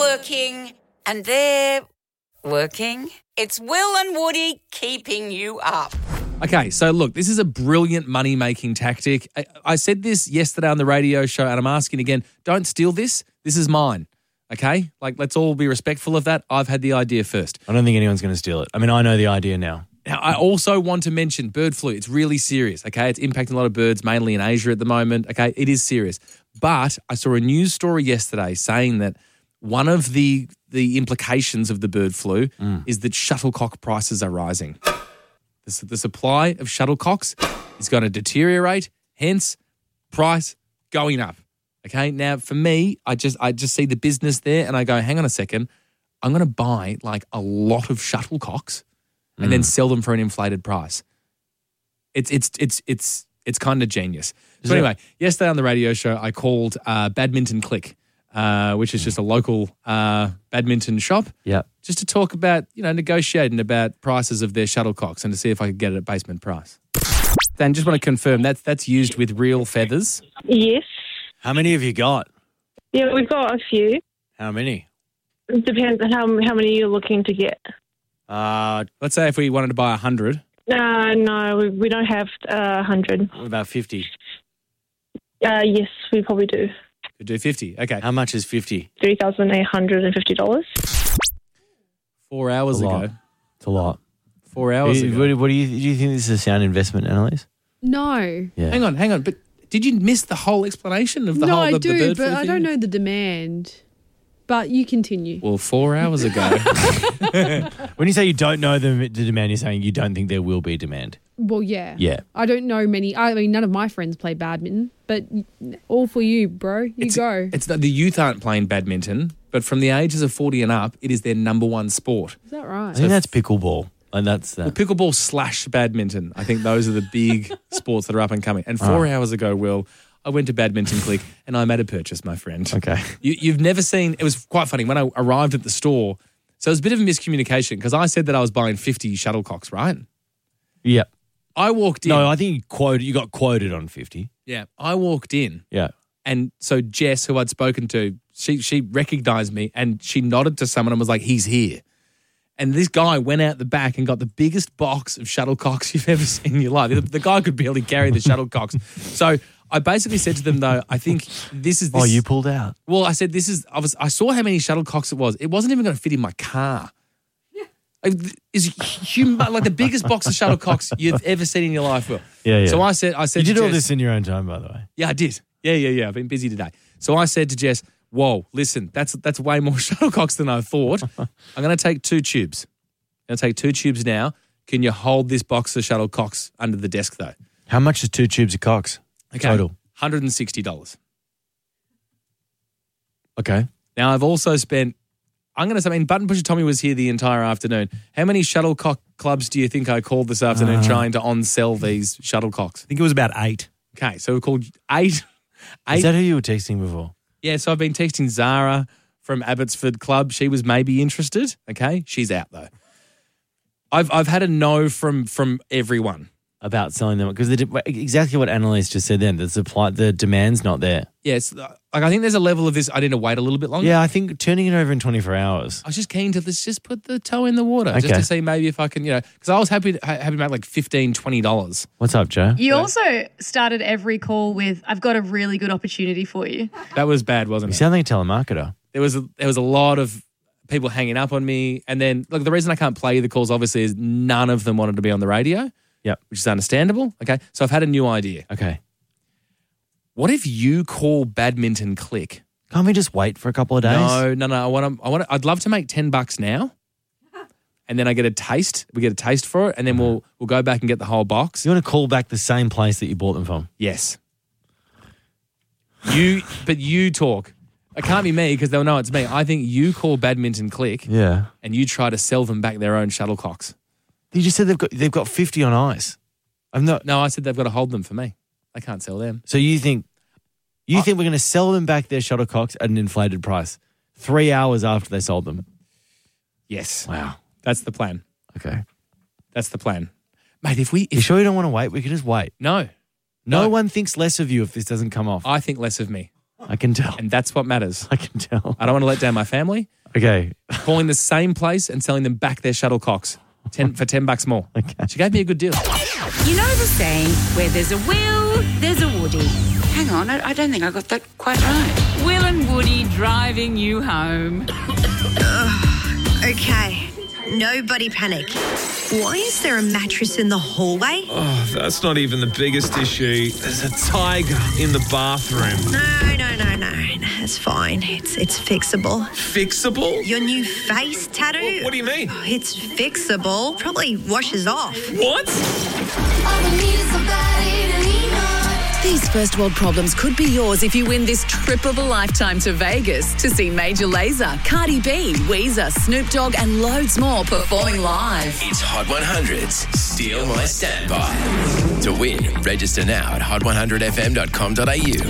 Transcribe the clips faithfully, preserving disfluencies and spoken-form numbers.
working and they're working. It's Will and Woody keeping you up. Okay, so look, this is a brilliant money-making tactic. I, I said this yesterday on the radio show, and I'm asking again, don't steal this. This is mine, okay? Like, let's all be respectful of that. I've had the idea first. I don't think anyone's going to steal it. I mean, I know the idea now. Now, I also want to mention bird flu. It's really serious, okay? It's impacting a lot of birds, mainly in Asia at the moment, okay? It is serious. But I saw a news story yesterday saying that one of the the implications of the bird flu mm. is that shuttlecock prices are rising. The, the supply of shuttlecocks is going to deteriorate, hence price going up, okay? Now, for me, I just I just see the business there and I go, hang on a second, I'm going to buy like a lot of shuttlecocks and mm. then sell them for an inflated price. It's it's it's it's it's kind of genius. So anyway, yesterday on the radio show, I called uh, Badminton Click, uh, which is just a local uh, badminton shop. Yeah. Just to talk about, you know, negotiating about prices of their shuttlecocks and to see if I could get it at basement price. Dan, just want to confirm that's that's used with real feathers. Yes. How many have you got? Yeah, we've got a few. How many? It depends on how how many you're looking to get. Uh, Let's say if we wanted to buy a hundred. Uh, no, we, we don't have uh, one hundred. What about fifty? Uh, yes, we probably do. Could do fifty. Okay. How much is fifty? three thousand eight hundred fifty dollars. Four hours a ago. lot. It's a lot. Four hours you, ago. What, what do you do? You think this is a sound investment, Annalise? No. Yeah. Hang on, hang on. But did you miss the whole explanation of the no, whole I the, do, the bird but flu I thing? don't know the demand. But you continue. Well, four hours ago. When you say you don't know the, the demand, you're saying you don't think there will be demand. Well, yeah. Yeah. I don't know many. I mean, none of my friends play badminton, but all for you, bro. You it's, go. It's the, the youth aren't playing badminton, but from the ages of forty and up, it is their number one sport. Is that right? I think that's pickleball. And that's that. Well, pickleball slash badminton. I think those are the big sports that are up and coming. And four Oh. hours ago, Will, I went to Badminton Click and I made a purchase, my friend. Okay. You, you've never seen, it was quite funny, when I arrived at the store, so it was a bit of a miscommunication because I said that I was buying fifty shuttlecocks, right? Yep. I walked in. No, I think you quoted. You got quoted on fifty. Yeah. I walked in. Yeah. And so Jess, who I'd spoken to, she she recognized me and she nodded to someone and was like, he's here. And this guy went out the back and got the biggest box of shuttlecocks you've ever seen in your life. The, the guy could barely carry the shuttlecocks. So I basically said to them, though, I think this is this. Oh, you pulled out. Well, I said, this is, I was, I saw how many shuttlecocks it was. It wasn't even going to fit in my car. Like, it's hum- like the biggest box of shuttlecocks you've ever seen in your life, Will. Yeah, yeah. So I said, I said You to did all Jess- this in your own time, by the way. Yeah, I did. Yeah, yeah, yeah. I've been busy today. So I said to Jess, whoa, listen, that's that's way more shuttlecocks than I thought. I'm going to take two tubes. I'm going to take two tubes now. Can you hold this box of shuttlecocks under the desk, though? How much is two tubes of cocks Okay. total? one hundred sixty dollars. Okay. Now, I've also spent, I'm going to say, I mean, Button Pusher Tommy was here the entire afternoon. How many shuttlecock clubs do you think I called this afternoon Uh, trying to on-sell these shuttlecocks? I think it was about eight. Okay, so we called eight. eight Is that who you were texting before? Yeah, so I've been texting Zara from Abbotsford Club. She was maybe interested. Okay, she's out though. I've I've had a no from from everyone. About selling them because exactly what Annalise just said. Then the supply, the demand's not there. Yes, like I think there's a level of this. I need to wait a little bit longer. Yeah, I think turning it over in twenty-four hours. I was just keen to let's just put the toe in the water just Okay. to see maybe if I can, you know, because I was happy to, happy to make like fifteen, twenty dollars. What's up, Joe? You also started every call with, I've got a really good opportunity for you. That was bad, wasn't You it? sound like a telemarketer. There was a, there was a lot of people hanging up on me, and then look, the reason I can't play the calls obviously is none of them wanted to be on the radio. Yep. Which is understandable. Okay. So I've had a new idea. Okay. What if you call Badminton Click? Can't we just wait for a couple of days? No, no, no. I want to, I want to, I'd love to make ten bucks now. And then I get a taste. We get a taste for it, and then we'll we'll go back and get the whole box. You want to call back the same place that you bought them from? Yes. You, but you talk. It can't be me because they'll know it's me. I think you call Badminton Click, Yeah. and you try to sell them back their own shuttlecocks. You just said they've got they've got fifty on ice. I'm not. No, I said they've got to hold them for me. I can't sell them. So you think you think we're going to sell them back their shuttlecocks at an inflated price three hours after they sold them? Yes. Wow. That's the plan. Okay. That's the plan. Mate, if we... If, You sure you don't want to wait? We can just wait. no. No, No. one thinks less of you if this doesn't come off. I think less of me. I can tell. And that's what matters. I can tell. I don't want to let down my family. Okay. Calling the same place and selling them back their shuttlecocks ten, for ten bucks more. Okay. She gave me a good deal. You know the saying, where there's a Will, there's a Woody. Hang on, I, I don't think I got that quite right. Will and Woody driving you home. Okay, nobody panic. Why is there a mattress in the hallway? Oh, that's not even the biggest issue. There's a tiger in the bathroom. No, no, no, no. It's fine. It's it's fixable. Fixable? Your new face tattoo? What, what do you mean? Oh, it's fixable. Probably washes off. What? These first world problems could be yours if you win this trip of a lifetime to Vegas to see Major Lazer, Cardi B, Weezer, Snoop Dogg and loads more performing live. It's Hot one hundred's Steal My Standby. To win, register now at hot one hundred f m dot com dot a u.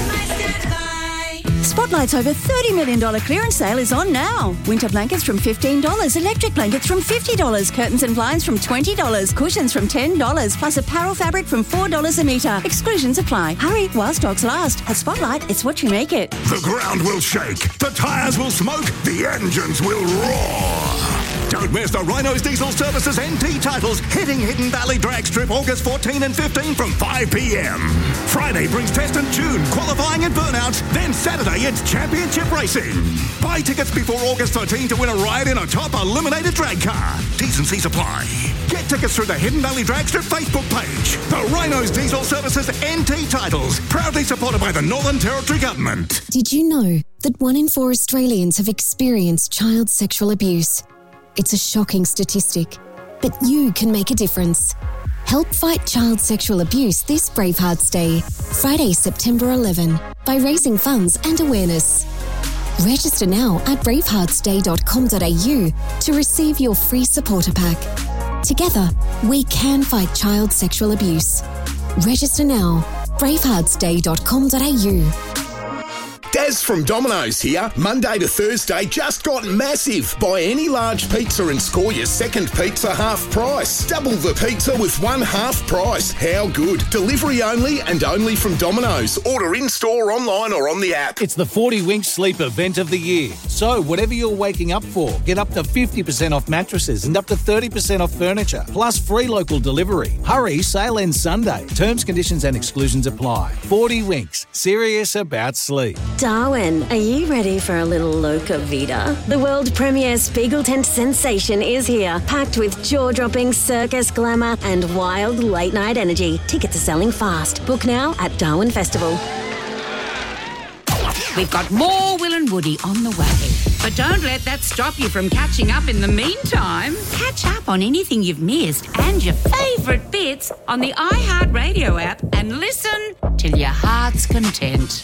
Spotlight's over thirty million dollars clearance sale is on now. Winter blankets from fifteen dollars, electric blankets from fifty dollars, curtains and blinds from twenty dollars, cushions from ten dollars, plus apparel fabric from four dollars a metre. Exclusions apply. Hurry while stocks last. At Spotlight, it's what you make it. The ground will shake, the tyres will smoke, the engines will roar. Don't miss the Rhinos Diesel Services N T titles hitting Hidden Valley Drag Strip August fourteenth and fifteenth from five p.m. Friday brings Test and Tune, qualifying and burnouts. Then Saturday it's championship racing. Buy tickets before August thirteenth to win a ride in a top illuminated drag car. T's and C's apply. Get tickets through the Hidden Valley Drag Strip Facebook page. The Rhinos Diesel Services N T titles, proudly supported by the Northern Territory Government. Did you know that one in four Australians have experienced child sexual abuse? It's a shocking statistic, but you can make a difference. Help fight child sexual abuse this Bravehearts Day, Friday, September eleventh, by raising funds and awareness. Register now at bravehearts day dot com dot a u to receive your free supporter pack. Together, we can fight child sexual abuse. Register now, bravehearts day dot com dot a u. Daz from Domino's here. Monday to Thursday just got massive. Buy any large pizza and score your second pizza half price. Double the pizza with one half price. How good? Delivery only and only from Domino's. Order in-store, online or on the app. It's the forty Winks Sleep event of the year. So whatever you're waking up for, get up to fifty percent off mattresses and up to thirty percent off furniture, plus free local delivery. Hurry, sale ends Sunday. Terms, conditions and exclusions apply. forty Winks. Serious about sleep. Darwin, are you ready for a little Loca Vida? The world premiere Spiegel tent sensation is here, packed with jaw-dropping circus glamour and wild late-night energy. Tickets are selling fast. Book now at Darwin Festival. We've got more Will and Woody on the way. But don't let that stop you from catching up in the meantime. Catch up on anything you've missed and your favourite bits on the iHeartRadio app and listen till your heart's content.